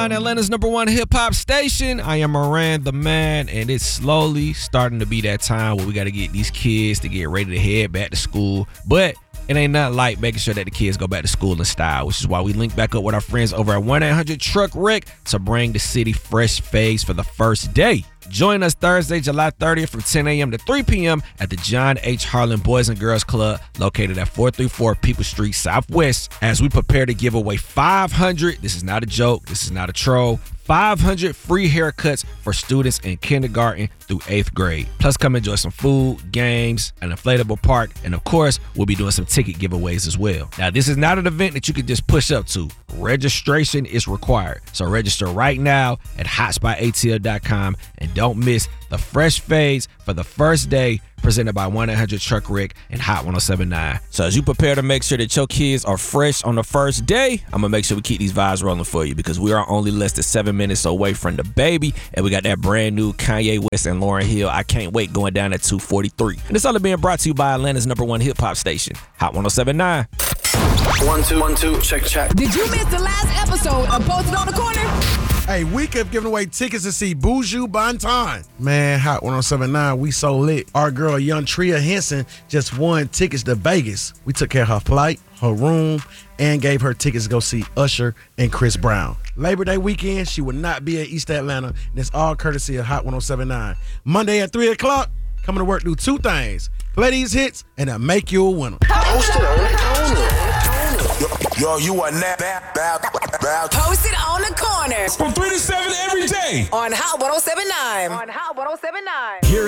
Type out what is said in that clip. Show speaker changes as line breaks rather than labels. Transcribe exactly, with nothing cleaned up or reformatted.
seventy-nine, Atlanta's number one hip-hop station. I am Moran the man, and it's slowly starting to be that time where we got to get these kids to get ready to head back to school. But it ain't nothing like making sure that the kids go back to school in style, which is why we link back up with our friends over at one eight hundred truck wreck to bring the city fresh fades for the first day. Join us Thursday, July thirtieth from ten a.m. to three p.m. at the John H. Harlan Boys and Girls Club located at four thirty-four People Street Southwest as we prepare to give away five hundred, this is not a joke, this is not a troll, five hundred free haircuts for students in kindergarten through eighth grade. Plus, come enjoy some food, games, an inflatable park, and of course, we'll be doing some ticket giveaways as well. Now, this is not an event that you can just push up to. Registration is required. So register right now at hotspot A T L dot com and don't miss the fresh fades for the first day presented by one eight hundred truck wreck and Hot one oh seven point nine. So as you prepare to make sure that your kids are fresh on the first day, I'm going to make sure we keep these vibes rolling for you because we are only less than seven minutes away from the baby, and we got that brand new Kanye West and Lauryn Hill. I can't wait going down at two forty-three. And it's all being brought to you by Atlanta's number one hip-hop station, Hot one oh seven point nine.
One, two, one, two, check, check.
Did you miss the last episode of Posted on the Corner?
Hey, we kept giving away tickets to see Buju Banton. Man, Hot one oh seven point nine, we so lit. Our girl, young Tria Henson, just won tickets to Vegas. We took care of her flight, her room, and gave her tickets to go see Usher and Chris Brown. Labor Day weekend, she will not be at East Atlanta, and it's all courtesy of Hot one oh seven point nine. Monday at three o'clock, coming to work, do two things. Play these hits, and they'll make you a winner.
Posted on the corner.
Yo, you are not bad, bad, bad.
Posted on the Corner
From three to seven every day.
on Hot one oh seven point nine. On Hot one oh seven point nine.
Here